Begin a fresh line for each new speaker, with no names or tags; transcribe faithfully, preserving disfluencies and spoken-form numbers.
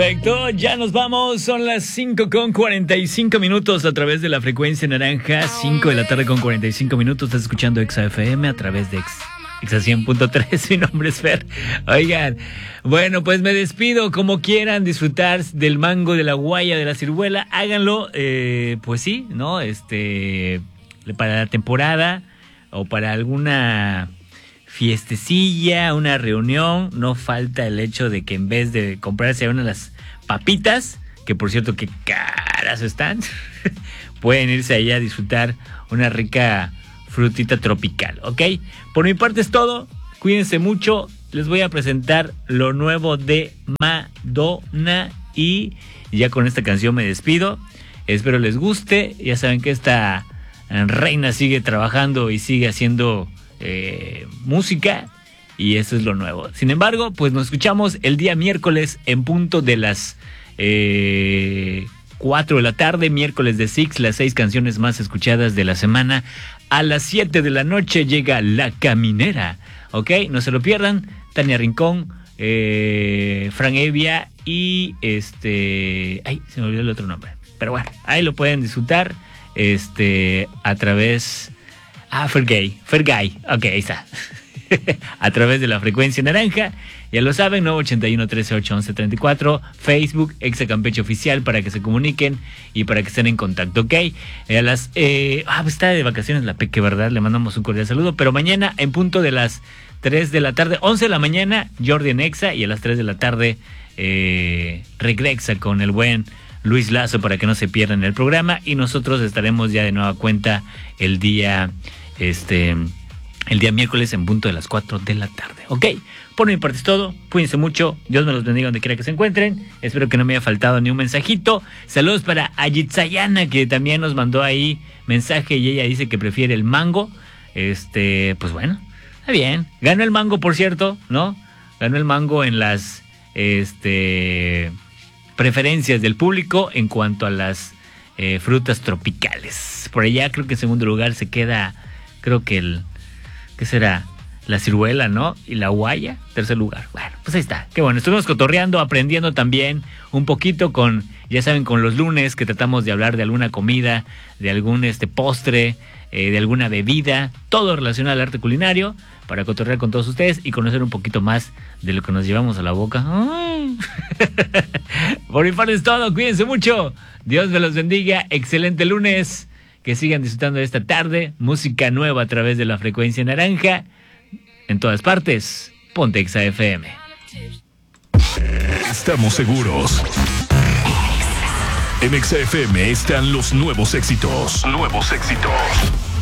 Perfecto, ya nos vamos, son las cinco con cuarenta y cinco minutos a través de la frecuencia naranja, cinco de la tarde con cuarenta y cinco minutos, estás escuchando Exa F M a través de Exa, Exa cien punto tres, mi nombre es Fer. Oigan, bueno, pues me despido, como quieran disfrutar del mango, de la guaya, de la ciruela, háganlo, eh, pues sí, ¿no? Este, para la temporada o para alguna fiestecilla, una reunión, no falta el hecho de que en vez de comprarse una de las papitas, que por cierto que caras están, pueden irse allá a disfrutar una rica frutita tropical, ¿ok? Por mi parte es todo, cuídense mucho, les voy a presentar lo nuevo de Madonna y ya con esta canción me despido, espero les guste, ya saben que esta reina sigue trabajando y sigue haciendo Eh, música y eso es lo nuevo. Sin embargo, pues nos escuchamos el día miércoles en punto de las eh, cuatro de la tarde, miércoles de Six, las seis canciones más escuchadas de la semana. A las siete de la noche llega La Caminera, ¿ok? No se lo pierdan. Tania Rincón, eh, Fran Evia y este... Ay, se me olvidó el otro nombre. Pero bueno, ahí lo pueden disfrutar este, a través... Ah, Fergay, Fergay, ok, ahí está. A través de la frecuencia naranja, ya lo saben, nueve ochenta y uno, trece, ocho, once, treinta y cuatro, Facebook, Exa Campeche Oficial, para que se comuniquen y para que estén en contacto, ¿ok? Eh, a las, eh, ah, está de vacaciones la Peque, ¿verdad? Le mandamos un cordial saludo, pero mañana en punto de las tres de la tarde, once de la mañana, Jordi en Exa, y a las tres de la tarde, eh, Regrexa con el buen Luis Lazo, para que no se pierdan el programa, y nosotros estaremos ya de nueva cuenta el día... Este, el día miércoles en punto de las cuatro de la tarde, ¿ok? Por mi parte es todo, cuídense mucho, Dios me los bendiga donde quiera que se encuentren, espero que no me haya faltado ni un mensajito, saludos para Ayitzayana, que también nos mandó ahí mensaje y ella dice que prefiere el mango, este, pues bueno, está bien, ganó el mango por cierto, ¿no? Ganó el mango en las, este, preferencias del público en cuanto a las eh, frutas tropicales, por allá creo que en segundo lugar se queda... Creo que el, ¿qué será? La ciruela, ¿no? Y la guaya, tercer lugar. Bueno, pues ahí está. Qué bueno, estuvimos cotorreando, aprendiendo también un poquito con, ya saben, con los lunes que tratamos de hablar de alguna comida, de algún este postre, eh, de alguna bebida, todo relacionado al arte culinario, para cotorrear con todos ustedes y conocer un poquito más de lo que nos llevamos a la boca. Por mi parte es todo, cuídense mucho. Dios me los bendiga, excelente lunes. Que sigan disfrutando de esta tarde, música nueva a través de la frecuencia naranja, en todas partes, ponte Exa F M.
Estamos seguros. En Exa F M están los nuevos éxitos. Nuevos éxitos.